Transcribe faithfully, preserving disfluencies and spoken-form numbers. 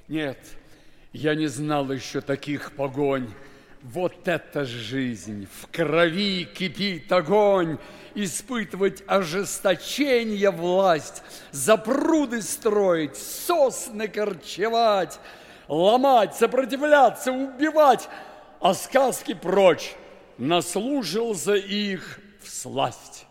Нет, я не знал еще таких погонь. Вот это жизнь! В крови кипит огонь, испытывать ожесточение власть, запруды строить, сосны корчевать, ломать, сопротивляться, убивать, а сказки прочь, наслужился их всласть.